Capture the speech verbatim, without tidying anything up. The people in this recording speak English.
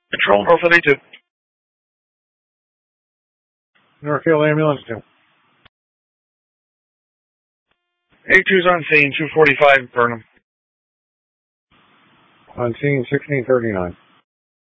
Control, Northfield A two. Northfield Ambulance two. A two's on scene, two forty-five, Burnham. On scene, sixteen thirty-nine.